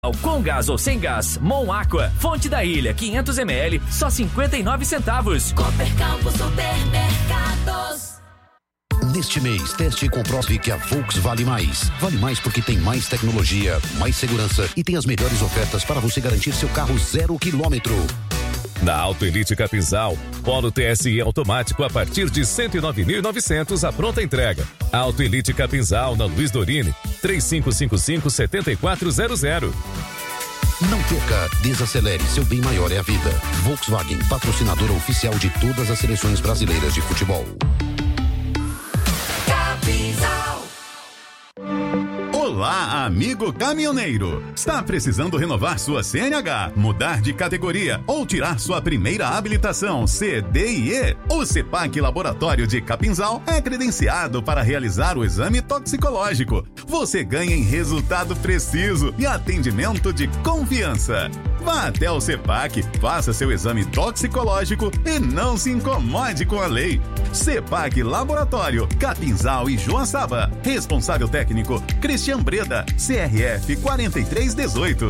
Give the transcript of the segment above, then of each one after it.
Com gás ou sem gás, Mon Aqua, Fonte da Ilha, 500 ml, só 59 centavos. Coopercampo Supermercados. Neste mês, teste e comprove que a Volks vale mais. Vale mais porque tem mais tecnologia, mais segurança e tem as melhores ofertas para você garantir seu carro 0 quilômetro. Na Auto Elite Capinzal, Polo TSI automático a partir de 109.900 a pronta entrega. Auto Elite Capinzal na Luiz Dorini, 3555-7400. Não perca, desacelere, seu bem maior é a vida. Volkswagen, patrocinadora oficial de todas as seleções brasileiras de futebol. Capinzal. Olá, amigo caminhoneiro! Está precisando renovar sua CNH, mudar de categoria ou tirar sua primeira habilitação C, D e E? O CEPAC Laboratório de Capinzal é credenciado para realizar o exame toxicológico. Você ganha em resultado preciso e atendimento de confiança. Vá até o CEPAC, faça seu exame toxicológico e não se incomode com a lei. CEPAC Laboratório, Capinzal e Joaçaba. Responsável técnico, Cristian Breda, CRF 4318.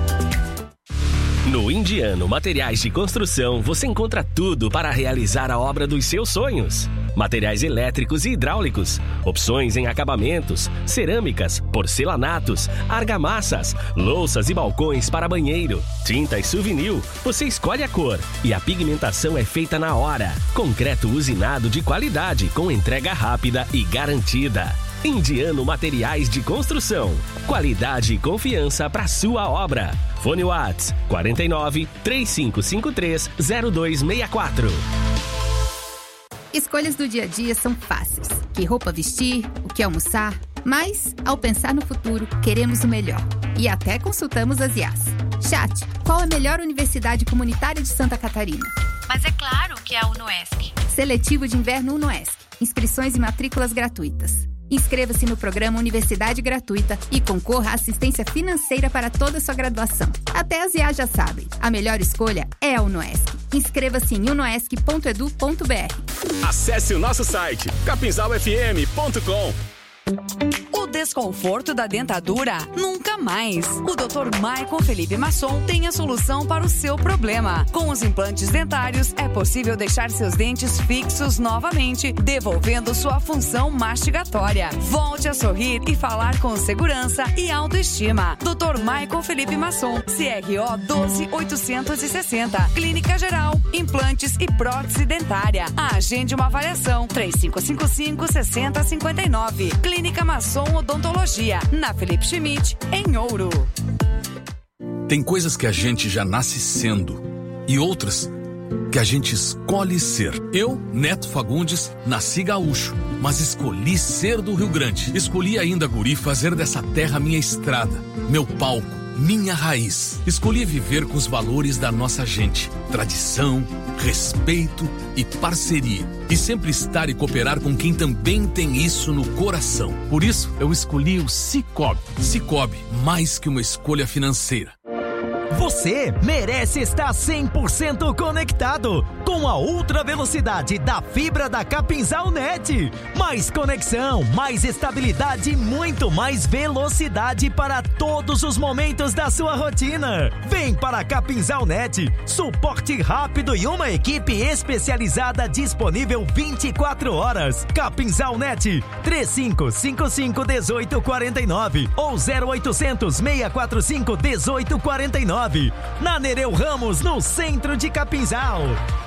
No Indiano Materiais de Construção, você encontra tudo para realizar a obra dos seus sonhos. Materiais elétricos e hidráulicos, opções em acabamentos, cerâmicas, porcelanatos, argamassas, louças e balcões para banheiro, tintas Souvenir, você escolhe a cor e a pigmentação é feita na hora. Concreto usinado de qualidade com entrega rápida e garantida. Indiano Materiais de Construção, qualidade e confiança para sua obra. Fone Whats 49 3553 0264. Escolhas do dia a dia são fáceis. Que roupa vestir, o que almoçar. Mas, ao pensar no futuro, queremos o melhor. E até consultamos as IAs. Chat, qual a melhor universidade comunitária de Santa Catarina? Mas é claro que é a UNOESC. Seletivo de Inverno UNOESC. Inscrições e matrículas gratuitas. Inscreva-se no programa Universidade Gratuita e concorra à assistência financeira para toda a sua graduação. Até as IAs já sabem, a melhor escolha é a UNOESC. Inscreva-se em unoesc.edu.br. Acesse o nosso site capinzalfm.com. O desconforto da dentadura? Nunca mais! O Dr. Maicon Felipe Masson tem a solução para o seu problema. Com os implantes dentários, é possível deixar seus dentes fixos novamente, devolvendo sua função mastigatória. Volte a sorrir e falar com segurança e autoestima. Dr. Maicon Felipe Masson, CRO 12860. Clínica Geral, implantes e prótese dentária. Agende uma avaliação. 3555-6059. Clínica Masson Odontologia, na Felipe Schmidt, em Ouro. Tem coisas que a gente já nasce sendo e outras que a gente escolhe ser. Eu, Neto Fagundes, nasci gaúcho, mas escolhi ser do Rio Grande. Escolhi ainda, guri, fazer dessa terra minha estrada, meu palco, minha raiz. Escolhi viver com os valores da nossa gente, tradição, respeito e parceria. E sempre estar e cooperar com quem também tem isso no coração. Por isso, eu escolhi o Cicobi. Cicobi, mais que uma escolha financeira. Você merece estar 100% conectado com a ultra velocidade da fibra da Capinzal Net. Mais conexão, mais estabilidade e muito mais velocidade para todos os momentos da sua rotina. Vem para a Capinzal Net, suporte rápido e uma equipe especializada disponível 24 horas. Capinzal Net, 3555-1849 ou 0800-645-1849. Na Nereu Ramos, no centro de Capinzal.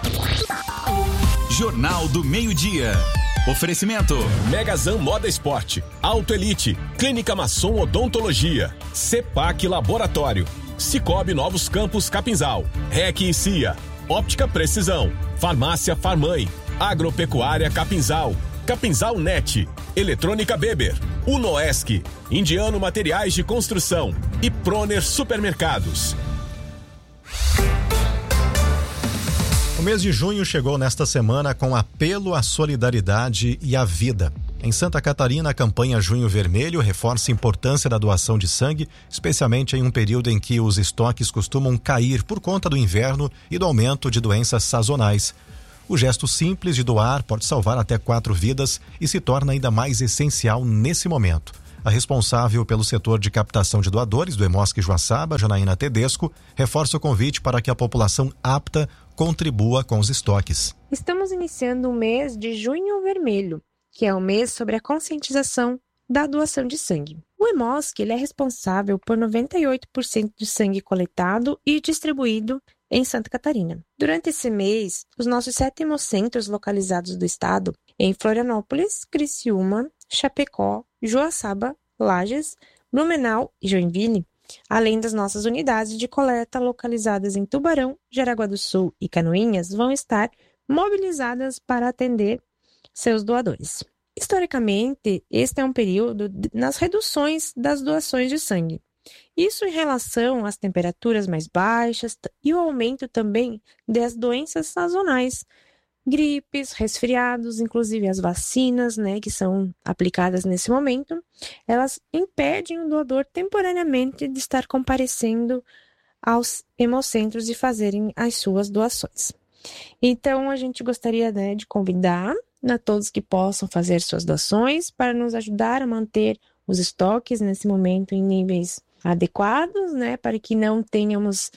Jornal do Meio-Dia. Oferecimento: Megazan Moda Esporte, Auto Elite, Clínica Masson Odontologia, CEPAC Laboratório, Cicobi Novos Campos Capinzal, REC e CIA, Óptica Precisão, Farmácia Farmãe, Agropecuária Capinzal, Capinzal Net, Eletrônica Beber, UNOESC, Indiano Materiais de Construção e Proner Supermercados. O mês de junho chegou nesta semana com apelo à solidariedade e à vida. Em Santa Catarina, a campanha Junho Vermelho reforça a importância da doação de sangue, especialmente em um período em que os estoques costumam cair por conta do inverno e do aumento de doenças sazonais. O gesto simples de doar pode salvar até 4 vidas e se torna ainda mais essencial nesse momento. A responsável pelo setor de captação de doadores do EMOSC Joaçaba, Janaína Tedesco, reforça o convite para que a população apta contribua com os estoques. Estamos iniciando o mês de Junho Vermelho, que é o mês sobre a conscientização da doação de sangue. O EMOSC ele é responsável por 98% do sangue coletado e distribuído em Santa Catarina. Durante esse mês, os nossos 7 hemocentros localizados do estado, em Florianópolis, Criciúma, Chapecó, Joaçaba, Lages, Blumenau e Joinville, além das nossas unidades de coleta localizadas em Tubarão, Jaraguá do Sul e Canoinhas, vão estar mobilizadas para atender seus doadores. Historicamente, este é um período nas reduções das doações de sangue. Isso em relação às temperaturas mais baixas e o aumento também das doenças sazonais, gripes, resfriados, inclusive as vacinas, que são aplicadas nesse momento, elas impedem o doador temporariamente de estar comparecendo aos hemocentros e fazerem as suas doações. Então, a gente gostaria de convidar a todos que possam fazer suas doações para nos ajudar a manter os estoques nesse momento em níveis adequados, para que não tenhamos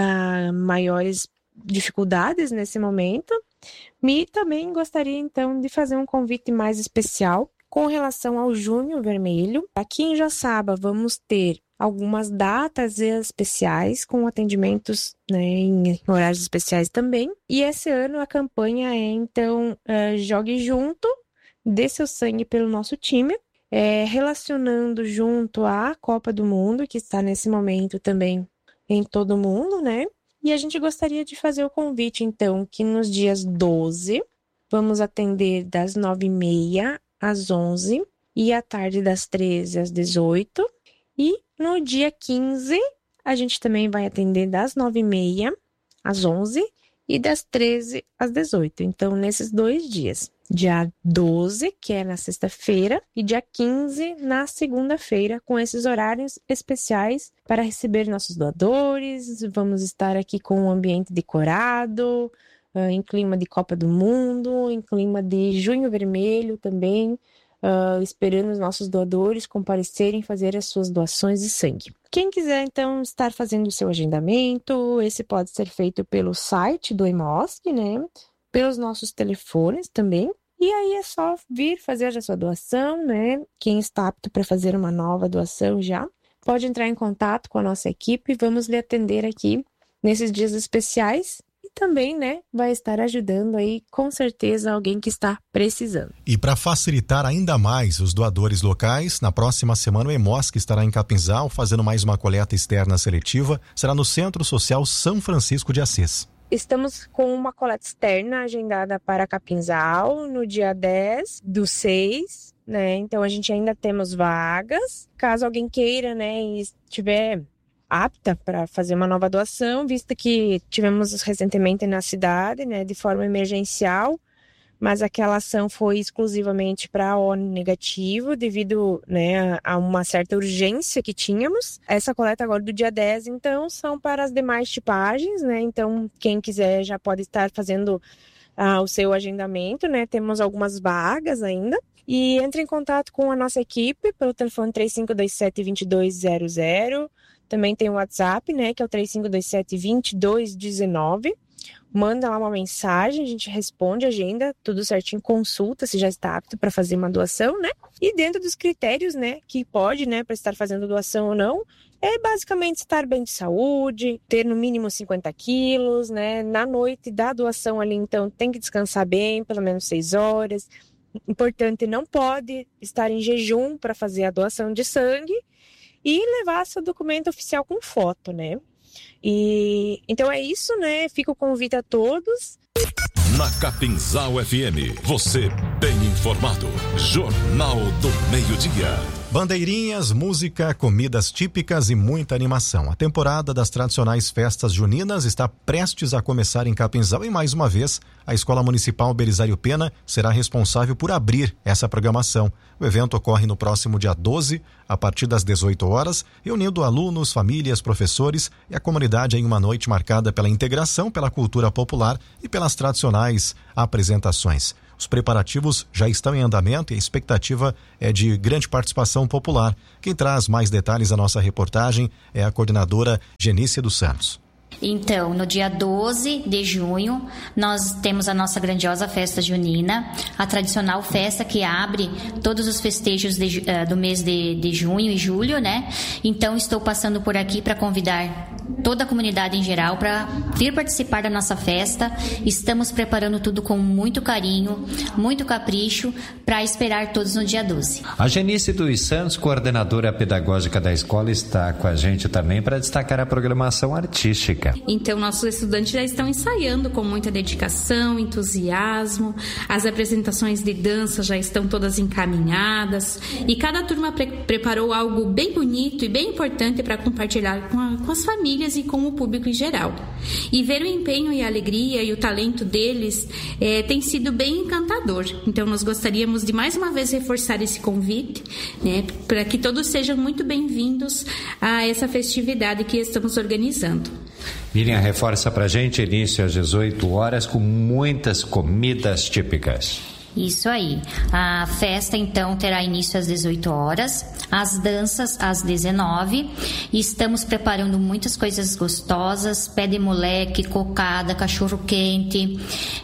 maiores dificuldades nesse momento. E também gostaria, então, de fazer um convite mais especial com relação ao Junho Vermelho. Aqui em Joaçaba vamos ter algumas datas especiais com atendimentos em horários especiais também. E esse ano a campanha é, então, Jogue Junto, dê seu sangue pelo nosso time, relacionando junto à Copa do Mundo, que está nesse momento também em todo o mundo, E a gente gostaria de fazer o convite, então, que nos dias 12, vamos atender das 9h30 às 11h e à tarde das 13h às 18h. E no dia 15, a gente também vai atender das 9h30 às 11h e das 13h às 18h. Então, nesses 2 dias, dia 12, que é na sexta-feira, e dia 15, na segunda-feira, com esses horários especiais para receber nossos doadores. Vamos estar aqui com um ambiente decorado, em clima de Copa do Mundo, em clima de Junho Vermelho também, esperando os nossos doadores comparecerem fazer as suas doações de sangue. Quem quiser, então, estar fazendo o seu agendamento, esse pode ser feito pelo site do EMOSC, pelos nossos telefones também. E aí é só vir fazer a sua doação, Quem está apto para fazer uma nova doação já, pode entrar em contato com a nossa equipe. Vamos lhe atender aqui nesses dias especiais. E também, vai estar ajudando aí, com certeza, alguém que está precisando. E para facilitar ainda mais os doadores locais, na próxima semana o EMOSC estará em Capinzal fazendo mais uma coleta externa seletiva. Será no Centro Social São Francisco de Assis. Estamos com uma coleta externa agendada para Capinzal no dia 10/6, Então, a gente ainda temos vagas. Caso alguém queira, e estiver apta para fazer uma nova doação, visto que tivemos recentemente na cidade, de forma emergencial, mas aquela ação foi exclusivamente para O negativo, devido a uma certa urgência que tínhamos. Essa coleta agora do dia 10, então, são para as demais tipagens, Então, quem quiser já pode estar fazendo o seu agendamento, Temos algumas vagas ainda. E entre em contato com a nossa equipe pelo telefone 3527-2200. Também tem o WhatsApp, que é o 3527-2219. Manda lá uma mensagem, a gente responde, agenda, tudo certinho, consulta se já está apto para fazer uma doação, E dentro dos critérios, que pode, para estar fazendo doação ou não, é basicamente estar bem de saúde, ter no mínimo 50 quilos, Na noite da doação ali, então, tem que descansar bem, pelo menos 6 horas. Importante, não pode estar em jejum para fazer a doação de sangue e levar seu documento oficial com foto, E então é isso, Fica o convite a todos. Na Capinzal FM, você bem informado. Jornal do Meio-Dia. Bandeirinhas, música, comidas típicas e muita animação. A temporada das tradicionais festas juninas está prestes a começar em Capinzal e, mais uma vez, a Escola Municipal Belisário Pena será responsável por abrir essa programação. O evento ocorre no próximo dia 12, a partir das 18 horas, reunindo alunos, famílias, professores e a comunidade em uma noite marcada pela integração, pela cultura popular e pelas tradicionais apresentações. Os preparativos já estão em andamento e a expectativa é de grande participação popular. Quem traz mais detalhes à nossa reportagem é a coordenadora Genícia dos Santos. Então, no dia 12 de junho, nós temos a nossa grandiosa festa junina, a tradicional festa que abre todos os festejos do mês de junho e julho, né? Então, estou passando por aqui para convidar toda a comunidade em geral para vir participar da nossa festa. Estamos preparando tudo com muito carinho, muito capricho, para esperar todos no dia 12. A Genícia dos Santos, coordenadora pedagógica da escola, está com a gente também para destacar a programação artística. Então, nossos estudantes já estão ensaiando com muita dedicação, entusiasmo. As apresentações de dança já estão todas encaminhadas e cada turma preparou algo bem bonito e bem importante para compartilhar com as famílias e com o público em geral. E ver o empenho e a alegria e o talento deles tem sido bem encantador. Então, nós gostaríamos de mais uma vez reforçar esse convite, né, para que todos sejam muito bem-vindos a essa festividade que estamos organizando. Miriam, reforça pra gente, início às 18 horas com muitas comidas típicas. Isso aí. A festa, então, terá início às 18 horas, as danças às 19. Estamos preparando muitas coisas gostosas, pé de moleque, cocada, cachorro-quente,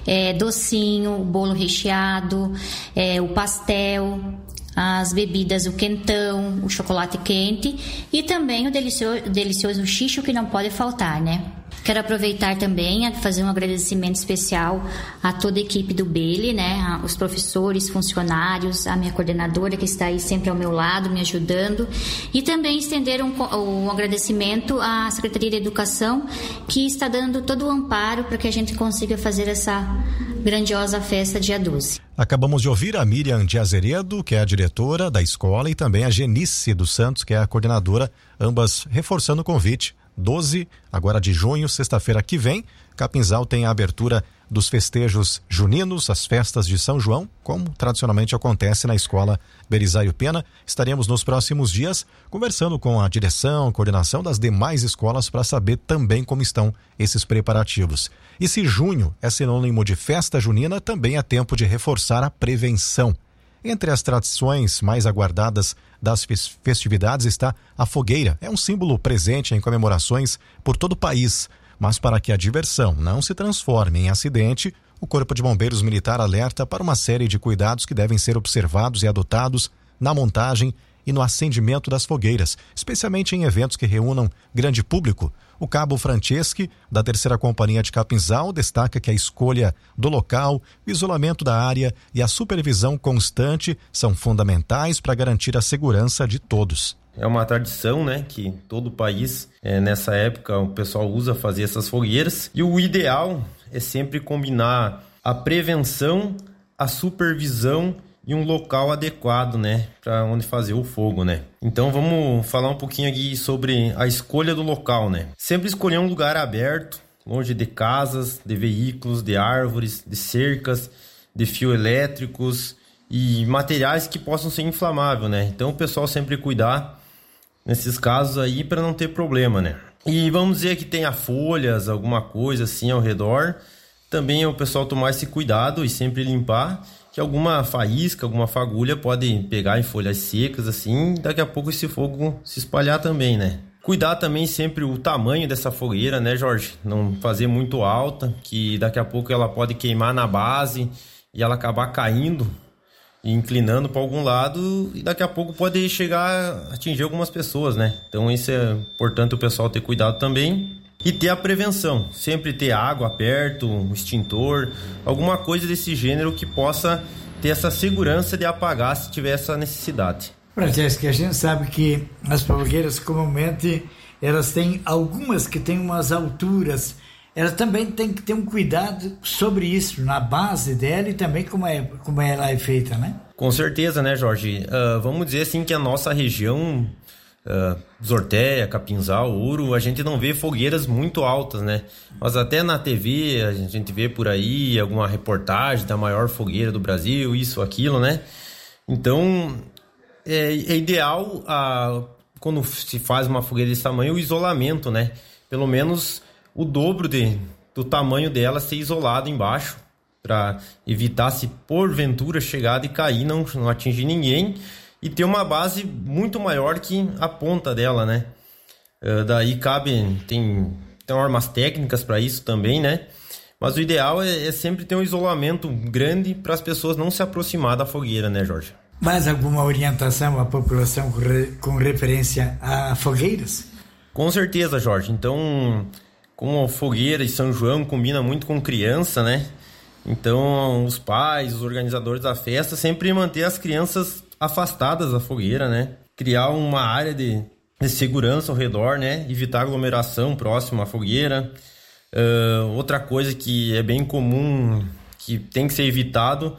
docinho, bolo recheado, o pastel, as bebidas, o quentão, o chocolate quente e também o delicioso xixo que não pode faltar, né? Quero aproveitar também a fazer um agradecimento especial a toda a equipe do BELE, né? Os professores, funcionários, a minha coordenadora que está aí sempre ao meu lado, me ajudando. E também estender um agradecimento à Secretaria de Educação, que está dando todo o amparo para que a gente consiga fazer essa grandiosa festa dia 12. Acabamos de ouvir a Miriam de Azeredo, que é a diretora da escola, e também a Genícia dos Santos, que é a coordenadora, ambas reforçando o convite. 12, agora de junho, sexta-feira que vem, Capinzal tem a abertura dos festejos juninos, as festas de São João, como tradicionalmente acontece na escola Belisário Pena. Estaremos nos próximos dias conversando com a direção, coordenação das demais escolas para saber também como estão esses preparativos. E se junho é sinônimo de festa junina, também é tempo de reforçar a prevenção. Entre as tradições mais aguardadas das festividades está a fogueira. É um símbolo presente em comemorações por todo o país. Mas para que a diversão não se transforme em acidente, o Corpo de Bombeiros Militar alerta para uma série de cuidados que devem ser observados e adotados na montagem e no acendimento das fogueiras, especialmente em eventos que reúnam grande público. O cabo Franceschi, da 3ª Companhia de Capinzal, destaca que a escolha do local, o isolamento da área e a supervisão constante são fundamentais para garantir a segurança de todos. É uma tradição, né, que todo o país, nessa época, o pessoal usa fazer essas fogueiras. E o ideal é sempre combinar a prevenção, a supervisão e um local adequado, né, para onde fazer o fogo, né. Então vamos falar um pouquinho aqui sobre a escolha do local, né. Sempre escolher um lugar aberto, longe de casas, de veículos, de árvores, de cercas, de fios elétricos e materiais que possam ser inflamáveis, né. Então o pessoal sempre cuidar nesses casos aí para não ter problema, né. E vamos dizer que tenha folhas, alguma coisa assim ao redor. Também é o pessoal tomar esse cuidado e sempre limpar, que alguma faísca, alguma fagulha pode pegar em folhas secas assim, daqui a pouco esse fogo se espalhar também, né? Cuidar também sempre o tamanho dessa fogueira, né, Jorge? Não fazer muito alta, que daqui a pouco ela pode queimar na base e ela acabar caindo e inclinando para algum lado e daqui a pouco pode chegar a atingir algumas pessoas, né? Então isso é importante o pessoal ter cuidado também. E ter a prevenção, sempre ter água perto, um extintor, alguma coisa desse gênero que possa ter essa segurança de apagar se tiver essa necessidade. Francesca, a gente sabe que as fogueiras comumente, elas têm algumas que têm umas alturas, elas também têm que ter um cuidado sobre isso, na base dela e também como ela é feita, né? Com certeza, né, Jorge? Vamos dizer assim que a nossa região... Zortéia, Capinzal, Ouro, a gente não vê fogueiras muito altas, né? Mas até na TV a gente vê por aí alguma reportagem da maior fogueira do Brasil, isso, aquilo, né? Então é ideal quando se faz uma fogueira desse tamanho, o isolamento, né? Pelo menos o dobro do tamanho dela ser isolado embaixo, para evitar, se porventura chegar e cair, não atingir ninguém e ter uma base muito maior que a ponta dela, né? Daí tem armas técnicas para isso também, né? Mas o ideal é sempre ter um isolamento grande para as pessoas não se aproximar da fogueira, né, Jorge? Mais alguma orientação à população com referência a fogueiras? Com certeza, Jorge. Então, como a fogueira e São João combina muito com criança, né? Então, os pais, os organizadores da festa, sempre manter as crianças afastadas da fogueira, né? Criar uma área de segurança ao redor, né? Evitar aglomeração próxima à fogueira. Outra coisa que é bem comum, que tem que ser evitado,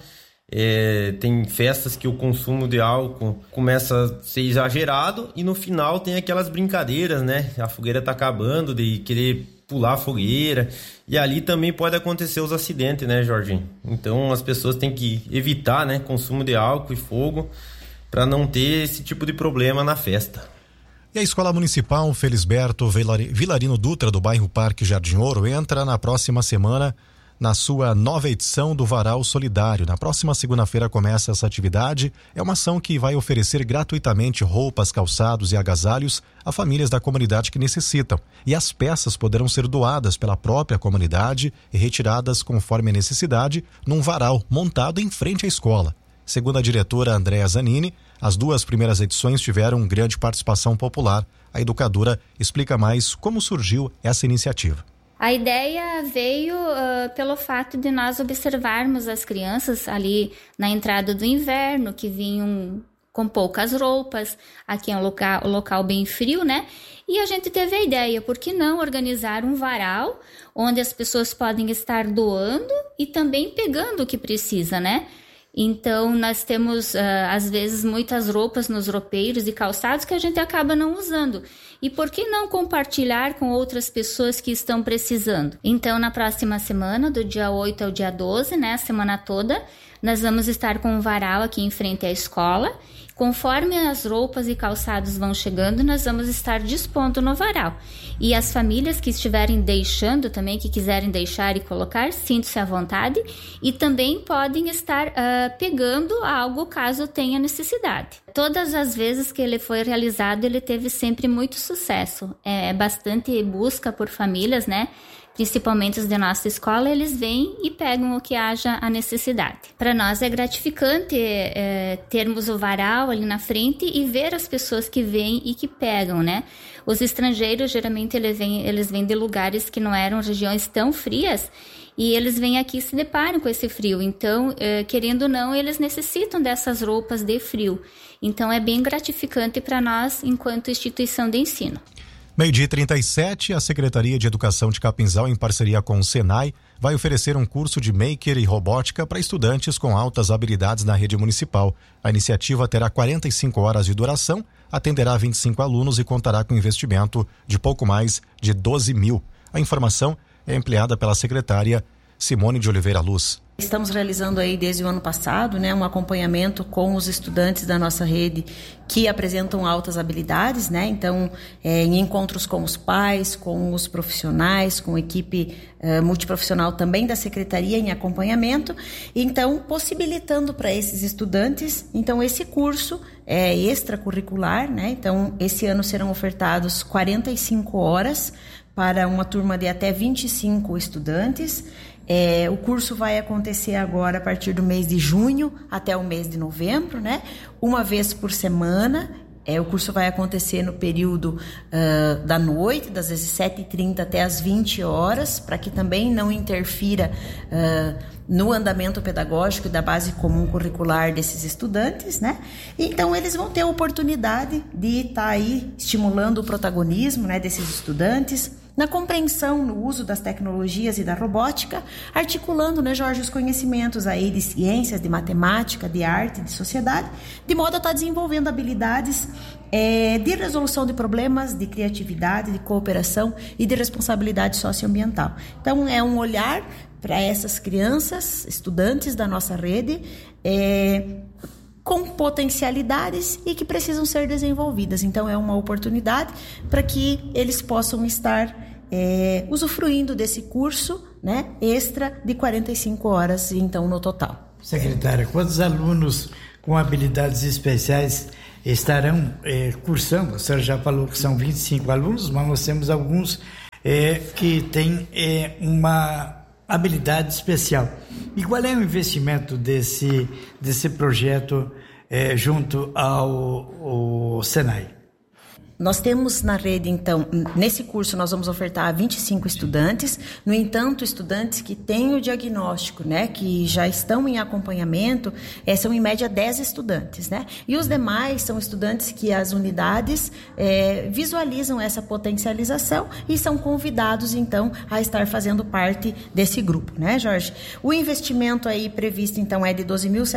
tem festas que o consumo de álcool começa a ser exagerado e no final tem aquelas brincadeiras, né? A fogueira tá acabando, de querer pular a fogueira, e ali também pode acontecer os acidentes, né, Jorginho? Então as pessoas têm que evitar, né, consumo de álcool e fogo para não ter esse tipo de problema na festa. E a Escola Municipal Felisberto Vilarino Dutra, do bairro Parque Jardim Ouro, entra na próxima semana na sua nova edição do Varal Solidário. Na próxima segunda-feira começa essa atividade. É uma ação que vai oferecer gratuitamente roupas, calçados e agasalhos a famílias da comunidade que necessitam. E as peças poderão ser doadas pela própria comunidade e retiradas conforme a necessidade num varal montado em frente à escola. Segundo a diretora Andréa Zanini, as 2 primeiras edições tiveram grande participação popular. A educadora explica mais como surgiu essa iniciativa. A ideia veio pelo fato de nós observarmos as crianças ali na entrada do inverno, que vinham com poucas roupas, aqui é um local bem frio, né? E a gente teve a ideia, por que não organizar um varal, onde as pessoas podem estar doando e também pegando o que precisa, né? Então, nós temos, às vezes, muitas roupas nos roupeiros e calçados que a gente acaba não usando. E por que não compartilhar com outras pessoas que estão precisando? Então, na próxima semana, do dia 8 ao dia 12, né, a semana toda, nós vamos estar com um varal aqui em frente à escola. Conforme as roupas e calçados vão chegando, nós vamos estar dispondo no varal. E as famílias que estiverem deixando também, que quiserem deixar e colocar, sintam-se à vontade. E também podem estar pegando algo caso tenha necessidade. Todas as vezes que ele foi realizado, ele teve sempre muito sucesso. É bastante busca por famílias, né? Principalmente os da nossa escola, eles vêm e pegam o que haja a necessidade. Para nós é gratificante termos o varal ali na frente e ver as pessoas que vêm e que pegam, né? Os estrangeiros, geralmente, eles vêm de lugares que não eram regiões tão frias e eles vêm aqui e se deparam com esse frio. Então, querendo ou não, eles necessitam dessas roupas de frio. Então, é bem gratificante para nós enquanto instituição de ensino. 12h37, a Secretaria de Educação de Capinzal, em parceria com o Senai, vai oferecer um curso de maker e robótica para estudantes com altas habilidades na rede municipal. A iniciativa terá 45 horas de duração, atenderá 25 alunos e contará com investimento de pouco mais de 12 mil. A informação é ampliada pela secretária Simone de Oliveira Luz. Estamos realizando aí desde o ano passado, né, um acompanhamento com os estudantes da nossa rede que apresentam altas habilidades, né? Então, em encontros com os pais, com os profissionais, com a equipe multiprofissional também da secretaria em acompanhamento, então possibilitando para esses estudantes, então esse curso é extracurricular, né? Então, esse ano serão ofertados 45 horas para uma turma de até 25 estudantes. O curso vai acontecer agora a partir do mês de junho até o mês de novembro, né? Uma vez por semana. O curso vai acontecer no período da noite, das 17h30 até as 20 horas, para que também não interfira no andamento pedagógico e da base comum curricular desses estudantes, né? Então, eles vão ter a oportunidade de estar aí estimulando o protagonismo, né, desses estudantes, na compreensão, no uso das tecnologias e da robótica, articulando, né, Jorge, os conhecimentos aí de ciências, de matemática, de arte, de sociedade, de modo a estar desenvolvendo habilidades de resolução de problemas, de criatividade, de cooperação e de responsabilidade socioambiental. Então, é um olhar para essas crianças, estudantes da nossa rede, com potencialidades e que precisam ser desenvolvidas. Então, é uma oportunidade para que eles possam estar usufruindo desse curso, né, extra de 45 horas, então, no total. Secretária, quantos alunos com habilidades especiais estarão cursando? A senhora já falou que são 25 alunos, mas nós temos alguns que têm uma habilidade especial. E qual é o investimento desse projeto junto ao Senai? Nós temos na rede, então, nesse curso nós vamos ofertar a 25 estudantes, no entanto, estudantes que têm o diagnóstico, né, que já estão em acompanhamento, são em média 10 estudantes, né, e os demais são estudantes que as unidades visualizam essa potencialização e são convidados, então, a estar fazendo parte desse grupo, né, Jorge? O investimento aí previsto, então, é de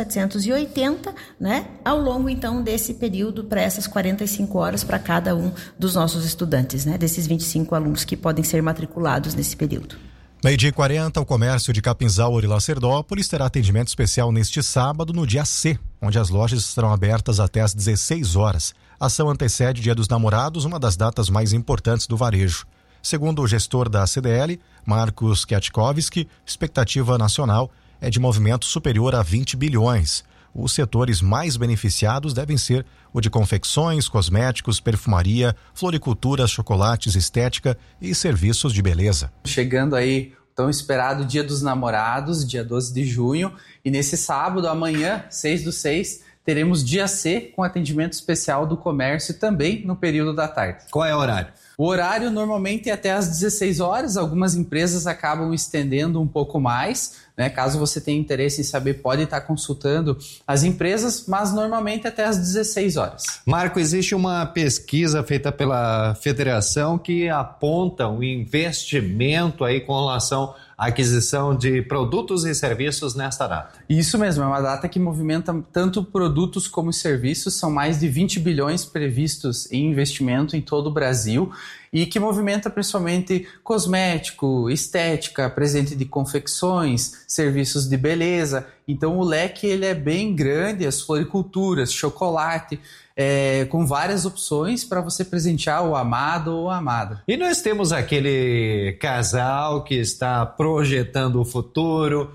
12.780, né, ao longo, então, desse período para essas 45 horas para cada um dos nossos estudantes, né, desses 25 alunos que podem ser matriculados nesse período. 12h40, o comércio de Capinzal, Lacerdópolis, terá atendimento especial neste sábado, no dia C, onde as lojas estarão abertas até às 16 horas. A ação antecede o Dia dos Namorados, uma das datas mais importantes do varejo. Segundo o gestor da CDL, Marcos Kiatkovski, expectativa nacional é de movimento superior a 20 bilhões. Os setores mais beneficiados devem ser o de confecções, cosméticos, perfumaria, floricultura, chocolates, estética e serviços de beleza. Chegando aí o tão esperado Dia dos Namorados, dia 12 de junho, e nesse sábado, amanhã, 6/6, teremos dia C com atendimento especial do comércio também no período da tarde. Qual é o horário? O horário normalmente é até às 16 horas, algumas empresas acabam estendendo um pouco mais, né? Caso você tenha interesse em saber, pode estar consultando as empresas, mas normalmente até às 16 horas. Marco, existe uma pesquisa feita pela federação que aponta um investimento aí com relação à aquisição de produtos e serviços nesta data. Isso mesmo, é uma data que movimenta tanto produtos como serviços, são mais de 20 bilhões previstos em investimento em todo o Brasil e que movimenta principalmente cosmético, estética, presente de confecções, serviços de beleza. Então o leque ele é bem grande, as floriculturas, chocolate, com várias opções para você presentear o amado ou a amada. E nós temos aquele casal que está projetando o futuro,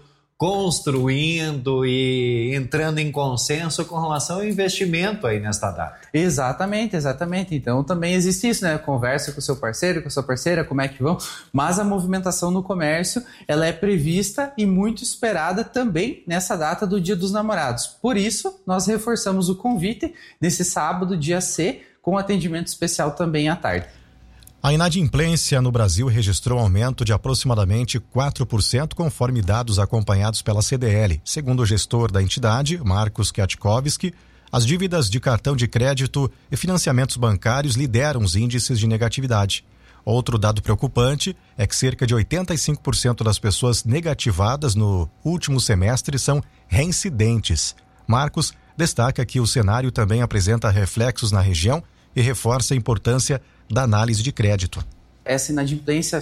construindo e entrando em consenso com relação ao investimento aí nesta data. Exatamente. Então também existe isso, né? Conversa com o seu parceiro, com a sua parceira, como é que vão, mas a movimentação no comércio, ela é prevista e muito esperada também nessa data do Dia dos Namorados. Por isso, nós reforçamos o convite nesse sábado, dia C, com atendimento especial também à tarde. A inadimplência no Brasil registrou um aumento de aproximadamente 4%, conforme dados acompanhados pela CDL. Segundo o gestor da entidade, Marcos Kiatkovski, as dívidas de cartão de crédito e financiamentos bancários lideram os índices de negatividade. Outro dado preocupante é que cerca de 85% das pessoas negativadas no último semestre são reincidentes. Marcos destaca que o cenário também apresenta reflexos na região e reforça a importância da análise de crédito. Essa inadimplência,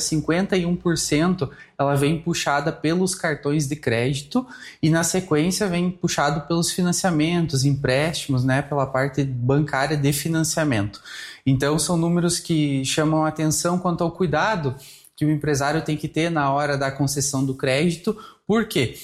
51%, ela vem puxada pelos cartões de crédito e, na sequência, vem puxado pelos financiamentos, empréstimos, né, pela parte bancária de financiamento. Então, são números que chamam a atenção quanto ao cuidado que o empresário tem que ter na hora da concessão do crédito, porque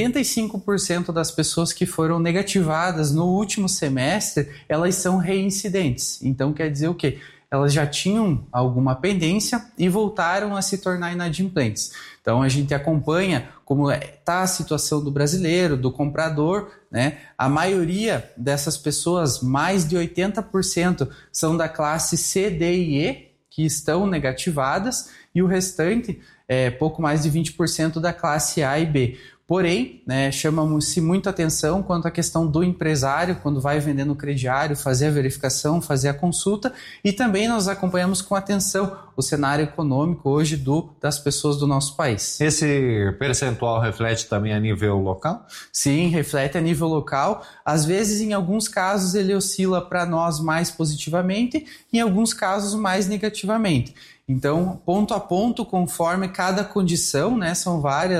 85% das pessoas que foram negativadas no último semestre, elas são reincidentes. Então, quer dizer o quê? Elas já tinham alguma pendência e voltaram a se tornar inadimplentes. Então a gente acompanha como está a situação do brasileiro, do comprador, né? A maioria dessas pessoas, mais de 80%, são da classe C, D e E, que estão negativadas, e o restante, pouco mais de 20% da classe A e B. Porém, né, chama-se muito atenção quanto à questão do empresário, quando vai vender no crediário, fazer a verificação, fazer a consulta, e também nós acompanhamos com atenção o cenário econômico hoje das pessoas do nosso país. Esse percentual reflete também a nível local? Sim, reflete a nível local. Às vezes, em alguns casos, ele oscila para nós mais positivamente, em alguns casos mais negativamente. Então, ponto a ponto, conforme cada condição, né, são várias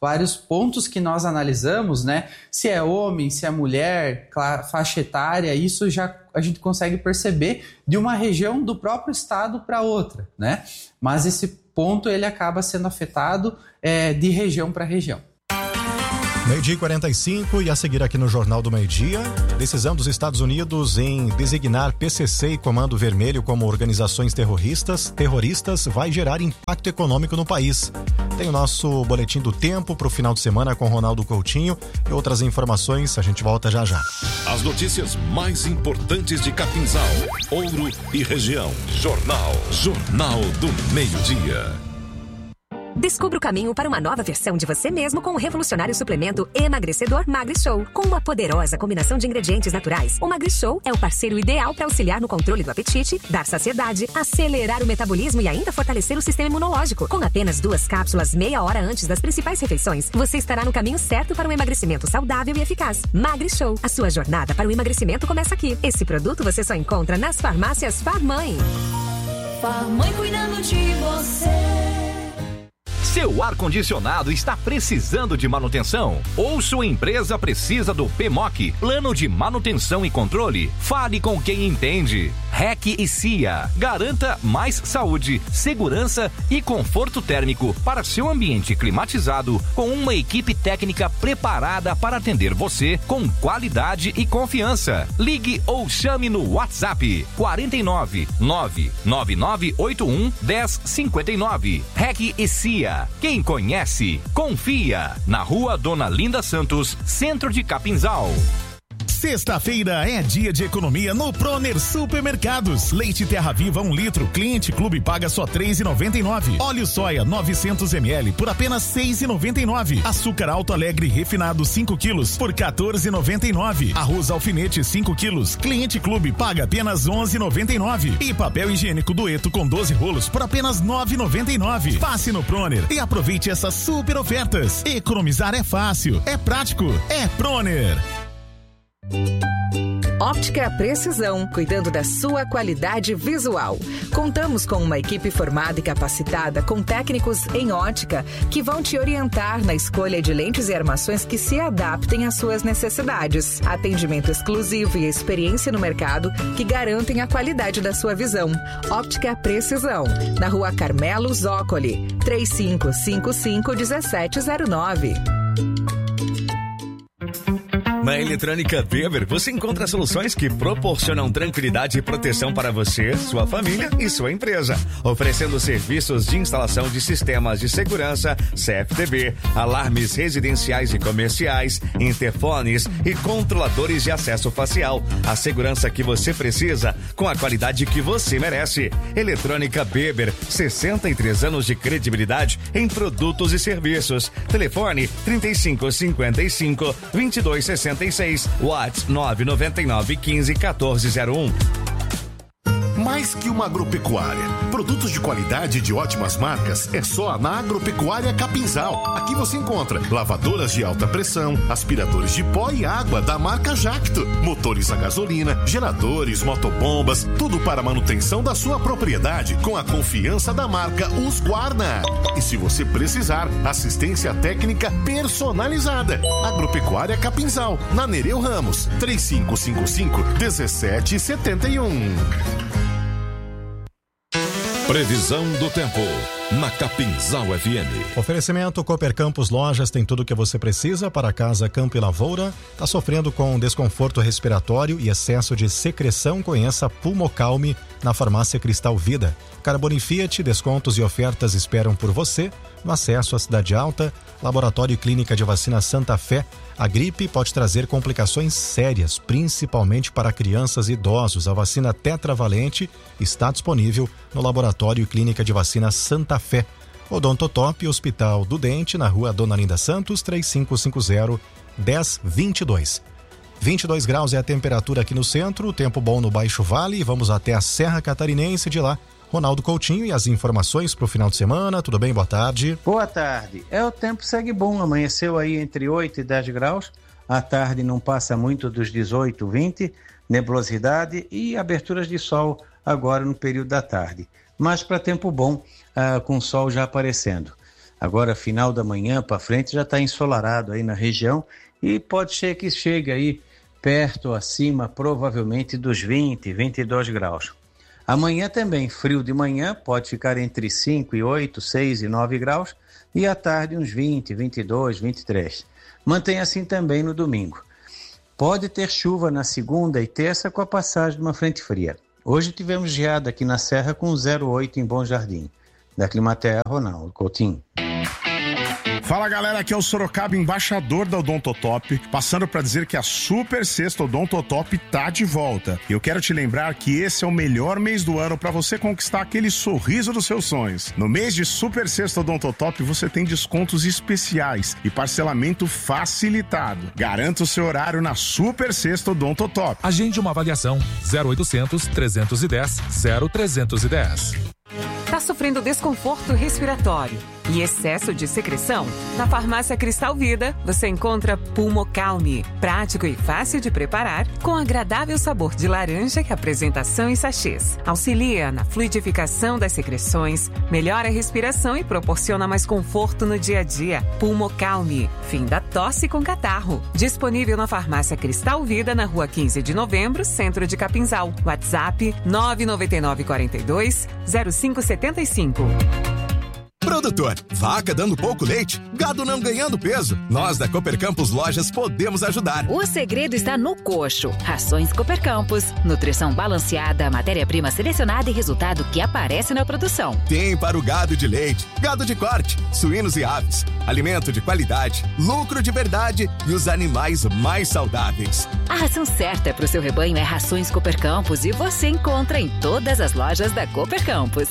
vários pontos que nós analisamos, né? Se é homem, se é mulher, faixa etária, isso já a gente consegue perceber de uma região do próprio estado para outra, né? Mas esse ponto ele acaba sendo afetado de região para região. 12h45 e a seguir aqui no Jornal do Meio-Dia, decisão dos Estados Unidos em designar PCC e Comando Vermelho como organizações terroristas vai gerar impacto econômico no país. Tem o nosso boletim do tempo para o final de semana com Ronaldo Coutinho e outras informações, a gente volta já já. As notícias mais importantes de Capinzal, Ouro e região. Jornal do Meio-Dia. Descubra o caminho para uma nova versão de você mesmo com o revolucionário suplemento emagrecedor MagriShow. Com uma poderosa combinação de ingredientes naturais, o MagriShow é o parceiro ideal para auxiliar no controle do apetite, dar saciedade, acelerar o metabolismo e ainda fortalecer o sistema imunológico. Com apenas 2 cápsulas meia hora antes das principais refeições, você estará no caminho certo para um emagrecimento saudável e eficaz. MagriShow, a sua jornada para o emagrecimento começa aqui. Esse produto você só encontra nas farmácias Farmãe. Farmãe cuidando de você. Seu ar-condicionado está precisando de manutenção? Ou sua empresa precisa do PMOC, Plano de Manutenção e Controle? Fale com quem entende. REC e CIA. Garanta mais saúde, segurança e conforto térmico para seu ambiente climatizado com uma equipe técnica preparada para atender você com qualidade e confiança. Ligue ou chame no WhatsApp 49 99981 1059. REC e CIA. Quem conhece, confia. Na Rua Dona Linda Santos, centro de Capinzal. Sexta-feira é dia de economia no Proner Supermercados. Leite Terra Viva 1 litro, Cliente Clube paga só R$ 3,99. Óleo soia 900 ml por apenas R$ 6,99. Açúcar Alto Alegre refinado 5 quilos por R$ 14,99. Arroz alfinete 5 quilos, Cliente Clube paga apenas R$ 11,99. E papel higiênico Dueto com 12 rolos por apenas R$ 9,99. Passe no Proner e aproveite essas super ofertas. Economizar é fácil, é prático, é Proner. Óptica Precisão, cuidando da sua qualidade visual. Contamos com uma equipe formada e capacitada com técnicos em ótica que vão te orientar na escolha de lentes e armações que se adaptem às suas necessidades. Atendimento exclusivo e experiência no mercado que garantem a qualidade da sua visão. Óptica Precisão, na Rua Carmelo Zócoli, 3555-1709. Na Eletrônica Weber, você encontra soluções que proporcionam tranquilidade e proteção para você, sua família e sua empresa. Oferecendo serviços de instalação de sistemas de segurança, CFTV, alarmes residenciais e comerciais, interfones e controladores de acesso facial. A segurança que você precisa, com a qualidade que você merece. Eletrônica Weber, 63 anos de credibilidade em produtos e serviços. Telefone 3555-2260. WhatsApp 999 15 1401. Mais que uma agropecuária. Produtos de qualidade e de ótimas marcas é só na Agropecuária Capinzal. Aqui você encontra lavadoras de alta pressão, aspiradores de pó e água da marca Jacto, motores a gasolina, geradores, motobombas, tudo para a manutenção da sua propriedade com a confiança da marca Husqvarna. E se você precisar, assistência técnica personalizada. Agropecuária Capinzal, na Nereu Ramos, 3555-1771. Previsão do tempo na Capinzal FM. Oferecimento Cooper Campos Lojas tem tudo o que você precisa para a casa, campo e lavoura. Está sofrendo com desconforto respiratório e excesso de secreção? Conheça Pulmocalme na Farmácia Cristal Vida. Carbone Fiat, descontos e ofertas esperam por você no acesso à Cidade Alta. Laboratório e Clínica de Vacina Santa Fé. A gripe pode trazer complicações sérias, principalmente para crianças e idosos. A vacina tetravalente está disponível no Laboratório e Clínica de Vacina Santa Fé. Odontotop, Hospital do Dente, na Rua Dona Linda Santos, 3550-1022. 22 graus é a temperatura aqui no centro, tempo bom no Baixo Vale. E vamos até a Serra Catarinense. De lá, Ronaldo Coutinho e as informações para o final de semana. Tudo bem? Boa tarde. Boa tarde. O tempo segue bom. Amanheceu aí entre 8 e 10 graus. À tarde não passa muito dos 18, 20. Nebulosidade e aberturas de sol agora no período da tarde. Mas para tempo bom, com o sol já aparecendo. Agora, final da manhã para frente, já está ensolarado aí na região e pode ser que chegue aí perto, acima, provavelmente dos 20, 22 graus. Amanhã também, frio de manhã, pode ficar entre 5 e 8, 6 e 9 graus e à tarde uns 20, 22, 23. Mantém assim também no domingo. Pode ter chuva na segunda e terça com a passagem de uma frente fria. Hoje tivemos geada aqui na Serra com 0,8 em Bom Jardim. Da Climatea, Ronaldo Coutinho. Fala galera, aqui é o Sorocaba, embaixador da Odontotop, passando para dizer que a Super Sexta Odontotop tá de volta. E eu quero te lembrar que esse é o melhor mês do ano para você conquistar aquele sorriso dos seus sonhos. No mês de Super Sexta Odontotop você tem descontos especiais e parcelamento facilitado. Garanta o seu horário na Super Sexta Odontotop. Agende uma avaliação 0800 310 0310. Tá sofrendo desconforto respiratório e excesso de secreção? Na Farmácia Cristal Vida, você encontra Pulmocalme, prático e fácil de preparar, com agradável sabor de laranja e apresentação em sachês. Auxilia na fluidificação das secreções, melhora a respiração e proporciona mais conforto no dia a dia. Pulmocalme, fim da tosse com catarro. Disponível na Farmácia Cristal Vida, na Rua 15 de Novembro, Centro de Capinzal. WhatsApp 99942 0575. Produtor, vaca dando pouco leite, gado não ganhando peso. Nós da Cooper Campos Lojas podemos ajudar. O segredo está no coxo. Rações Cooper Campos, nutrição balanceada, matéria-prima selecionada e resultado que aparece na produção. Tem para o gado de leite, gado de corte, suínos e aves. Alimento de qualidade, lucro de verdade e os animais mais saudáveis. A ração certa para o seu rebanho é Rações Cooper Campos e você encontra em todas as lojas da Cooper Campos.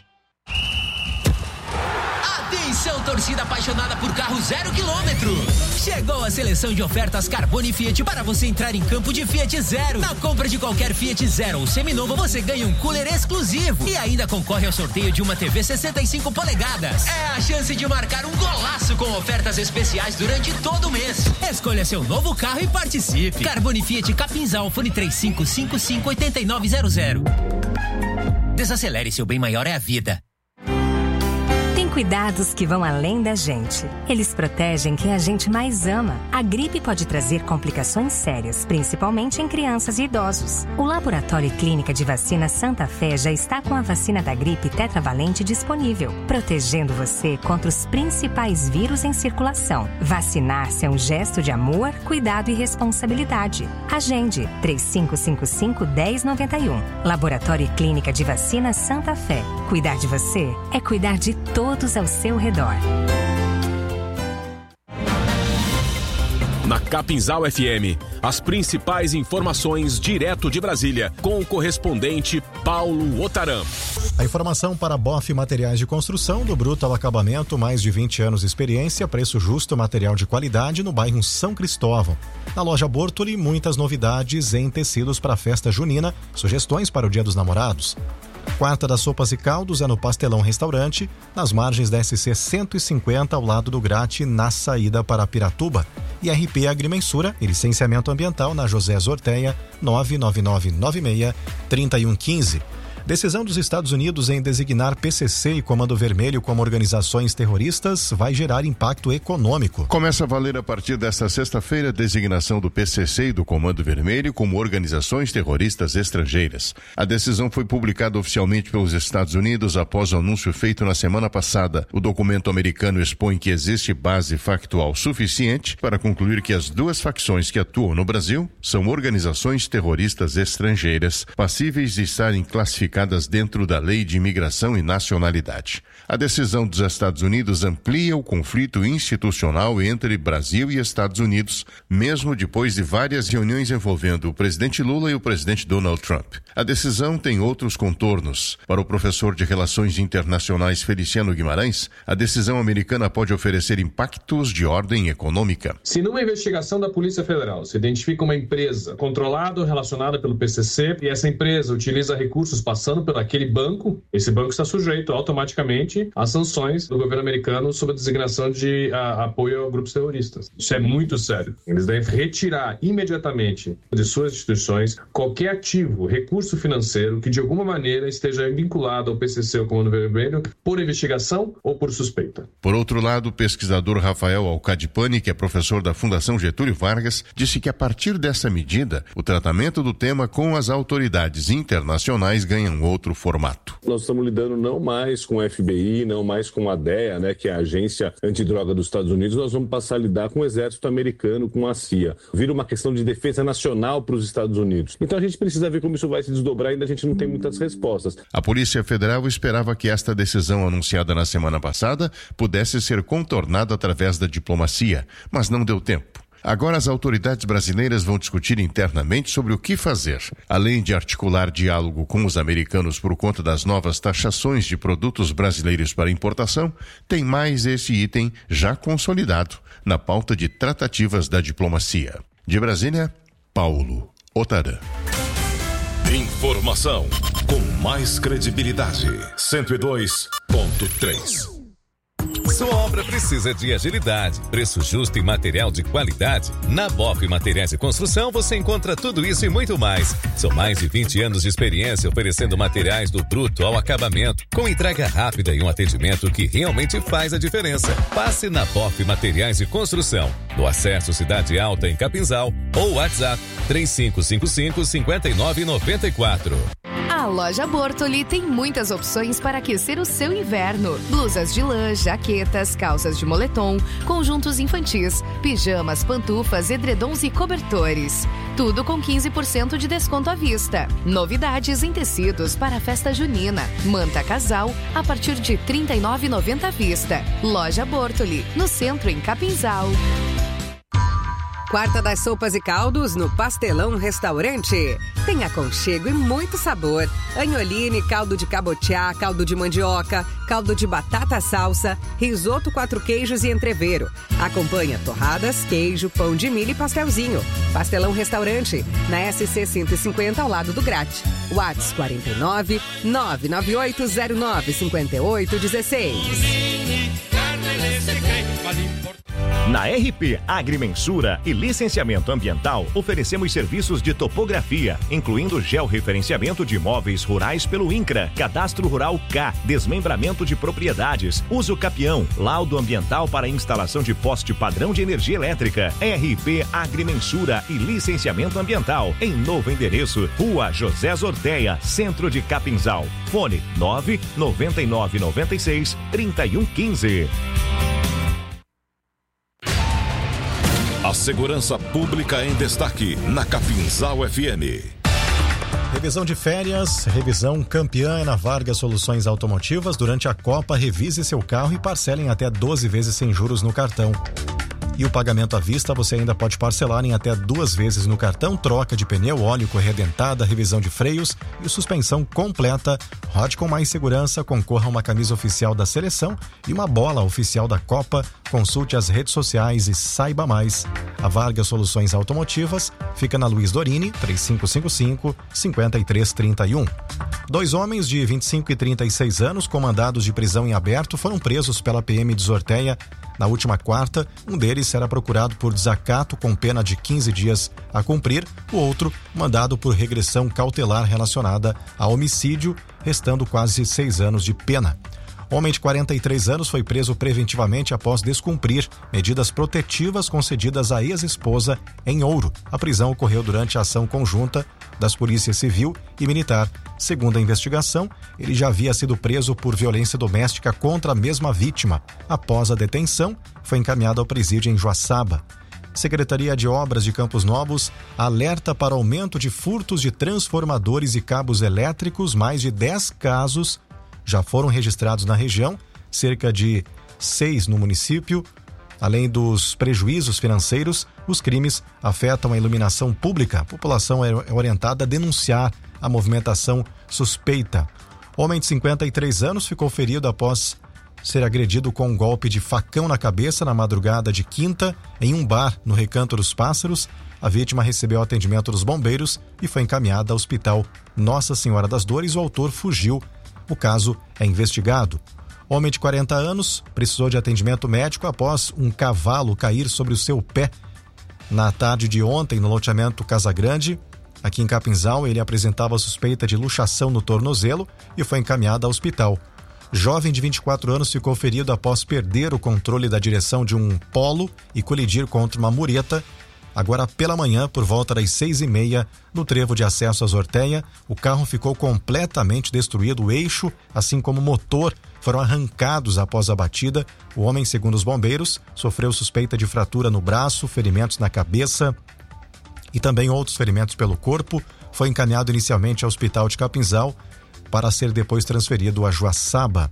Atenção, torcida apaixonada por carro 0 km. Chegou a seleção de ofertas Carbone Fiat para você entrar em campo de Fiat Zero. Na compra de qualquer Fiat Zero ou seminovo, você ganha um cooler exclusivo e ainda concorre ao sorteio de uma TV 65 polegadas. É a chance de marcar um golaço com ofertas especiais durante todo o mês. Escolha seu novo carro e participe. Carbone Fiat Capinzal, fone 3555-8900. Desacelere, seu bem maior é a vida. Cuidados que vão além da gente. Eles protegem quem a gente mais ama. A gripe pode trazer complicações sérias, principalmente em crianças e idosos. O Laboratório e Clínica de Vacina Santa Fé já está com a vacina da gripe tetravalente disponível, protegendo você contra os principais vírus em circulação. Vacinar-se é um gesto de amor, cuidado e responsabilidade. Agende 3555-1091. Laboratório e Clínica de Vacina Santa Fé. Cuidar de você é cuidar de todos ao seu redor. Na Capinzal FM, as principais informações direto de Brasília, com o correspondente Paulo Otaram. A informação para BOF Materiais de Construção, do bruto ao acabamento, mais de 20 anos de experiência, preço justo, material de qualidade no bairro São Cristóvão. Na loja Bortoli, muitas novidades em tecidos para a festa junina, sugestões para o Dia dos Namorados. Quarta das Sopas e Caldos é no Pastelão Restaurante, nas margens da SC 150, ao lado do Grate, na saída para Piratuba. E RP Agrimensura e Licenciamento Ambiental na José Zorteia, 99996-3115. Decisão dos Estados Unidos em designar PCC e Comando Vermelho como organizações terroristas vai gerar impacto econômico. Começa a valer a partir desta sexta-feira a designação do PCC e do Comando Vermelho como organizações terroristas estrangeiras. A decisão foi publicada oficialmente pelos Estados Unidos após o anúncio feito na semana passada. O documento americano expõe que existe base factual suficiente para concluir que as duas facções que atuam no Brasil são organizações terroristas estrangeiras, passíveis de estarem classificadas dentro da Lei de Imigração e Nacionalidade. A decisão dos Estados Unidos amplia o conflito institucional entre Brasil e Estados Unidos, mesmo depois de várias reuniões envolvendo o presidente Lula e o presidente Donald Trump. A decisão tem outros contornos. Para o professor de Relações Internacionais Feliciano Guimarães, a decisão americana pode oferecer impactos de ordem econômica. Se numa investigação da Polícia Federal se identifica uma empresa controlada ou relacionada pelo PCC e essa empresa utiliza recursos passados passando por aquele banco, esse banco está sujeito automaticamente às sanções do governo americano sob a designação de apoio a grupos terroristas. Isso é muito sério. Eles devem retirar imediatamente de suas instituições qualquer ativo, recurso financeiro que de alguma maneira esteja vinculado ao PCC ou Comando Vermelho por investigação ou por suspeita. Por outro lado, o pesquisador Rafael Alcadipani, que é professor da Fundação Getúlio Vargas, disse que a partir dessa medida, o tratamento do tema com as autoridades internacionais ganha um outro formato. Nós estamos lidando não mais com o FBI, não mais com a DEA, né, que é a Agência Antidroga dos Estados Unidos, nós vamos passar a lidar com o Exército Americano, com a CIA. Vira uma questão de defesa nacional para os Estados Unidos. Então a gente precisa ver como isso vai se desdobrar, ainda a gente não tem muitas respostas. A Polícia Federal esperava que esta decisão anunciada na semana passada pudesse ser contornada através da diplomacia, mas não deu tempo. Agora as autoridades brasileiras vão discutir internamente sobre o que fazer. Além de articular diálogo com os americanos por conta das novas taxações de produtos brasileiros para importação, tem mais esse item já consolidado na pauta de tratativas da diplomacia. De Brasília, Paulo Otarã. Informação com mais credibilidade. 102.3. Sua obra precisa de agilidade, preço justo e material de qualidade? Na BOF Materiais de Construção você encontra tudo isso e muito mais. São mais de 20 anos de experiência oferecendo materiais do bruto ao acabamento, com entrega rápida e um atendimento que realmente faz a diferença. Passe na BOF Materiais de Construção, no Acesso Cidade Alta em Capinzal, ou WhatsApp 3555-5994. A loja Bortoli tem muitas opções para aquecer o seu inverno. Blusas de lã, jaquetas, calças de moletom, conjuntos infantis, pijamas, pantufas, edredons e cobertores. Tudo com 15% de desconto à vista. Novidades em tecidos para a festa junina. Manta casal a partir de R$ 39,90 à vista. Loja Bortoli, no centro em Capinzal. Quarta das Sopas e Caldos no Pastelão Restaurante. Tem aconchego e muito sabor. Anholine, caldo de cabotiá, caldo de mandioca, caldo de batata salsa, risoto 4 queijos e entrevero. Acompanha torradas, queijo, pão de milho e pastelzinho. Pastelão Restaurante, na SC 150 ao lado do Grate. WhatsApp 49 99809 5816. Na RP Agrimensura e Licenciamento Ambiental, oferecemos serviços de topografia, incluindo georreferenciamento de imóveis rurais pelo INCRA, Cadastro Rural K, desmembramento de propriedades, uso capião, laudo ambiental para instalação de poste padrão de energia elétrica. RP Agrimensura e Licenciamento Ambiental, em novo endereço, Rua José Zorteia, Centro de Capinzal. Fone 99996-3115. A segurança pública em destaque na Capinzal FM. Revisão de férias, revisão campeã é na Vargas Soluções Automotivas. Durante a Copa, revise seu carro e parcele em até 12 vezes sem juros no cartão. E o pagamento à vista você ainda pode parcelar em até 2 vezes no cartão. Troca de pneu, óleo, correia dentada, revisão de freios e suspensão completa. Rode com mais segurança, concorra a uma camisa oficial da seleção e uma bola oficial da Copa. Consulte as redes sociais e saiba mais. A Vargas Soluções Automotivas fica na Luiz Dorini, 3555-5331. 2 homens de 25 e 36 anos com mandados de prisão em aberto foram presos pela PM de Zorteia na última quarta. Um deles será procurado por desacato com pena de 15 dias a cumprir, o outro mandado por regressão cautelar relacionada a homicídio, restando quase 6 anos de pena. Homem de 43 anos foi preso preventivamente após descumprir medidas protetivas concedidas à ex-esposa em Ouro. A prisão ocorreu durante a ação conjunta das polícias civil e militar. Segundo a investigação, ele já havia sido preso por violência doméstica contra a mesma vítima. Após a detenção, foi encaminhado ao presídio em Joaçaba. Secretaria de Obras de Campos Novos alerta para aumento de furtos de transformadores e cabos elétricos. Mais de 10 casos já foram registrados na região, cerca de 6 no município. Além dos prejuízos financeiros, os crimes afetam a iluminação pública. A população é orientada a denunciar a movimentação suspeita. Homem de 53 anos ficou ferido após ser agredido com um golpe de facão na cabeça na madrugada de quinta em um bar no Recanto dos Pássaros. A vítima recebeu atendimento dos bombeiros e foi encaminhada ao Hospital Nossa Senhora das Dores. O autor fugiu. O caso é investigado. Homem de 40 anos precisou de atendimento médico após um cavalo cair sobre o seu pé na tarde de ontem no loteamento Casa Grande. Aqui em Capinzal, ele apresentava suspeita de luxação no tornozelo e foi encaminhado ao hospital. Jovem de 24 anos ficou ferido após perder o controle da direção de um polo e colidir contra uma mureta. Agora pela manhã, por volta das 6h30, no trevo de acesso à Zorteia, o carro ficou completamente destruído. O eixo, assim como o motor, foram arrancados após a batida. O homem, segundo os bombeiros, sofreu suspeita de fratura no braço, ferimentos na cabeça e também outros ferimentos pelo corpo. Foi encaminhado inicialmente ao Hospital de Capinzal para ser depois transferido a Joaçaba.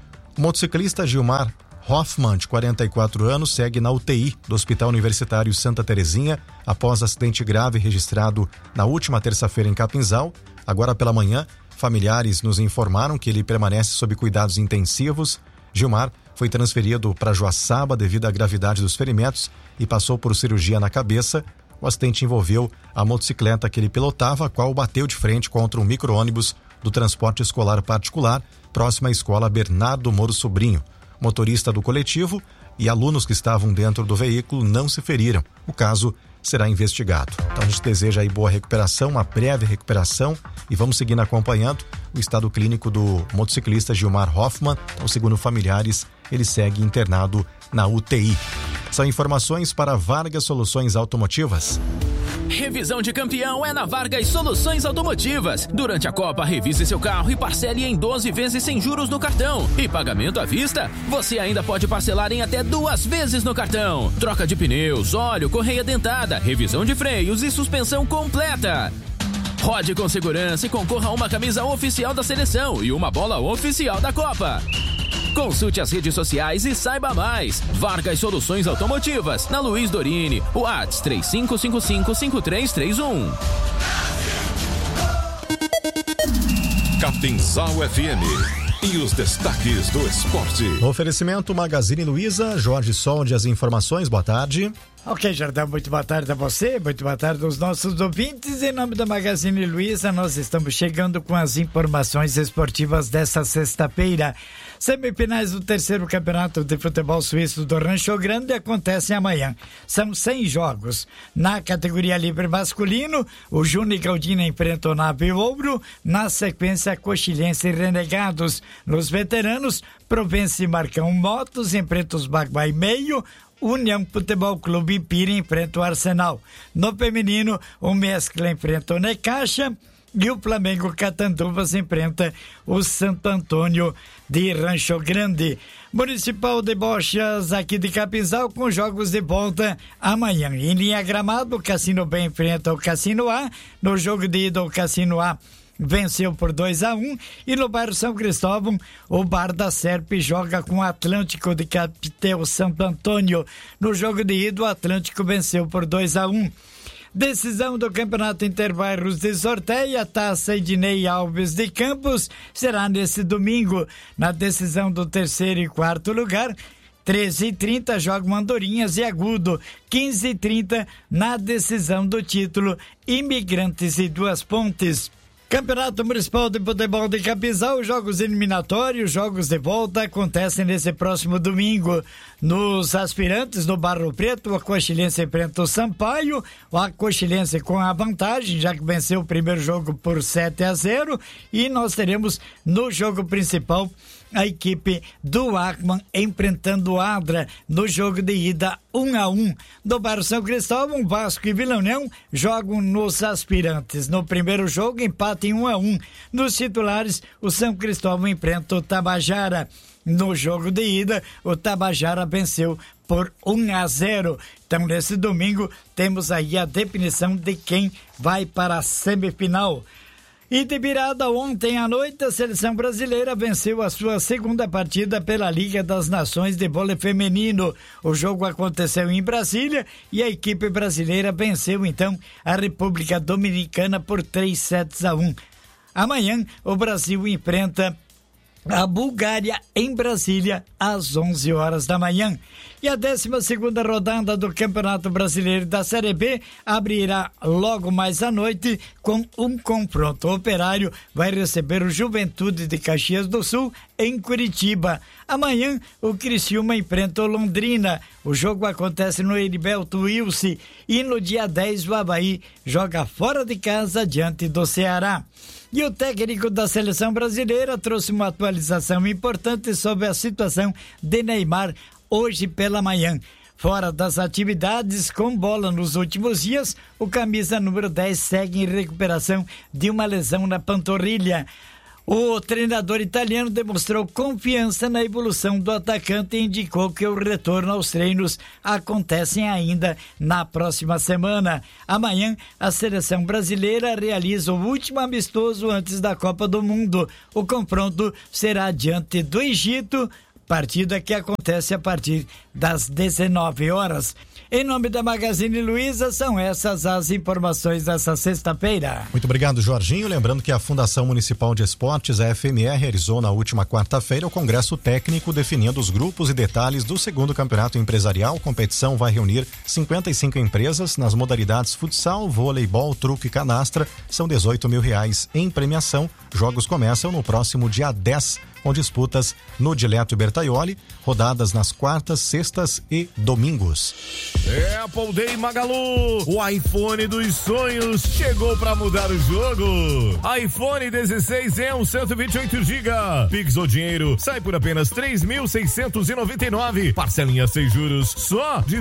O motociclista Gilmar Hoffmann, de 44 anos, segue na UTI do Hospital Universitário Santa Terezinha após acidente grave registrado na última terça-feira em Capinzal. Agora pela manhã, familiares nos informaram que ele permanece sob cuidados intensivos. Gilmar foi transferido para Joaçaba devido à gravidade dos ferimentos e passou por cirurgia na cabeça. O acidente envolveu a motocicleta que ele pilotava, a qual bateu de frente contra um micro-ônibus do transporte escolar particular, próxima à escola Bernardo Moro Sobrinho. Motorista do coletivo e alunos que estavam dentro do veículo não se feriram. O caso será investigado. Então a gente deseja aí boa recuperação, uma breve recuperação, e vamos seguindo acompanhando o estado clínico do motociclista Gilmar Hoffmann. Então, segundo familiares, ele segue internado na UTI. São informações para Vargas Soluções Automotivas. Revisão de campeão é na Vargas Soluções Automotivas. Durante a Copa, revise seu carro e parcele em 12 vezes sem juros no cartão. E pagamento à vista, você ainda pode parcelar em até 2 vezes no cartão. Troca de pneus, óleo, correia dentada, revisão de freios e suspensão completa. Rode com segurança e concorra a uma camisa oficial da seleção e uma bola oficial da Copa. Consulte as redes sociais e saiba mais. Vargas Soluções Automotivas, na Luiz Dorini, WhatsApp 3555-5331. Capinzal FM e os destaques do esporte. Oferecimento Magazine Luiza, Jorge Solde, as informações, boa tarde. Ok, Jordão, muito boa tarde a você, muito boa tarde aos nossos ouvintes. Em nome da Magazine Luiza, nós estamos chegando com as informações esportivas desta sexta-feira. Semifinais do 3º Campeonato de Futebol Suíço do Rancho Grande acontecem amanhã. São 100 jogos. Na categoria livre masculino, o Júnior Galdino enfrenta o Nave Ouro. Na sequência, Coxilhense e Renegados. Nos veteranos, Provença e Marcão Motos enfrenta os Baguai Meio. União Futebol Clube Ipira enfrenta o Arsenal. No feminino, o Mescla enfrenta o Necaxa e o Flamengo Catanduvas enfrenta o Santo Antônio de Rancho Grande. Municipal de Bochas aqui de Capinzal com jogos de volta amanhã. Em linha gramado, o Cassino B enfrenta o Cassino A. No jogo de ida, o Cassino A venceu por 2-1, e no bairro São Cristóvão, o Bar da Serpe joga com o Atlântico de Capitel Santo Antônio. No jogo de ida, o Atlântico venceu por 2-1. Decisão do Campeonato Interbairros de Sorteio, a Taça Ednei Alves de Campos será nesse domingo. Na decisão do 3º e 4º lugar, 13h30 jogam Andorinhas e Agudo, 15h30 na decisão do título Imigrantes e Duas Pontes. Campeonato Municipal de Futebol de Capinzal, jogos eliminatórios, jogos de volta acontecem nesse próximo domingo. Nos aspirantes, no Barro Preto, a Coxilhense enfrenta o Sampaio, a Coxilhense com a vantagem, já que venceu o primeiro jogo por 7-0, e nós teremos no jogo principal a equipe do Acman enfrentando o Adra no jogo de ida 1-1. Do bairro São Cristóvão, Vasco e Vila União jogam nos aspirantes. No primeiro jogo, empate em 1-1. Nos titulares, o São Cristóvão enfrenta o Tabajara. No jogo de ida, o Tabajara venceu por 1-0. Então, nesse domingo, temos aí a definição de quem vai para a semifinal. E de virada ontem à noite, a seleção brasileira venceu a sua segunda partida pela Liga das Nações de Vôlei Feminino. O jogo aconteceu em Brasília e a equipe brasileira venceu então a República Dominicana por 3-1. Amanhã, o Brasil enfrenta a Bulgária em Brasília às 11 horas da manhã. E a 12ª rodada do Campeonato Brasileiro da Série B abrirá logo mais à noite com um confronto. O Operário vai receber o Juventude de Caxias do Sul em Curitiba. Amanhã o Criciúma enfrenta o Londrina. O jogo acontece no Heriberto Wilson e no dia 10 o Avaí joga fora de casa diante do Ceará. E o técnico da seleção brasileira trouxe uma atualização importante sobre a situação de Neymar hoje pela manhã. Fora das atividades com bola nos últimos dias, o camisa número 10 segue em recuperação de uma lesão na panturrilha. O treinador italiano demonstrou confiança na evolução do atacante e indicou que o retorno aos treinos acontece ainda na próxima semana. Amanhã, a seleção brasileira realiza o último amistoso antes da Copa do Mundo. O confronto será diante do Egito, partida que acontece a partir das 19 horas. Em nome da Magazine Luiza, são essas as informações dessa sexta-feira. Muito obrigado, Jorginho. Lembrando que a Fundação Municipal de Esportes, a FME, realizou na última quarta-feira o Congresso Técnico definindo os grupos e detalhes do 2º Campeonato Empresarial. A competição vai reunir 55 empresas nas modalidades futsal, voleibol, truque e canastra. São R$18 mil em premiação. Jogos começam no próximo dia 10, com disputas no Dileto Bertaioli, rodadas nas quartas, sextas e domingos. Apple Day Magalu, o iPhone dos sonhos chegou para mudar o jogo. iPhone 16 é um 128 GB. Pix ou dinheiro sai por apenas 3.699. Parcelinha sem juros só de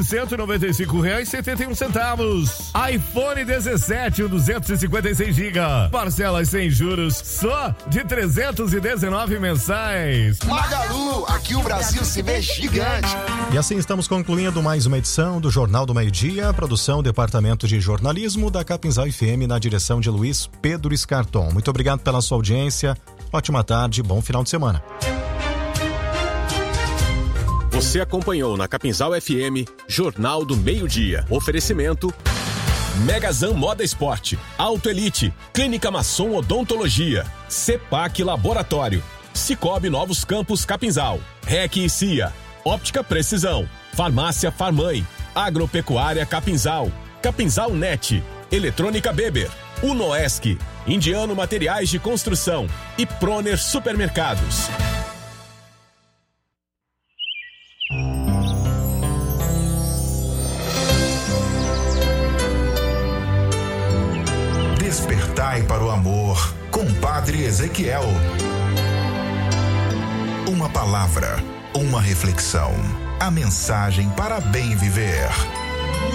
R$195,71. iPhone 17, 256 GB. Parcelas sem juros só de 319 mensais. Magalu, aqui o Brasil se vê gigante. E assim estamos concluindo mais uma edição do Jornal do Meio-Dia, produção Departamento de Jornalismo da Capinzal FM, na direção de Luiz Pedro Escarton. Muito obrigado pela sua audiência, ótima tarde, bom final de semana. Você acompanhou na Capinzal FM Jornal do Meio-Dia. Oferecimento Megazan Moda Esporte, Auto Elite, Clínica Masson Odontologia, CEPAC Laboratório, Cicobi Novos Campos Capinzal, REC e CIA, Óptica Precisão, Farmácia Farmãe, Agropecuária Capinzal, Capinzal Net, Eletrônica Beber, Unoesc, Indiano Materiais de Construção e Proner Supermercados. Despertai para o amor, com Padre Ezequiel. Uma palavra, uma reflexão, a mensagem para bem viver.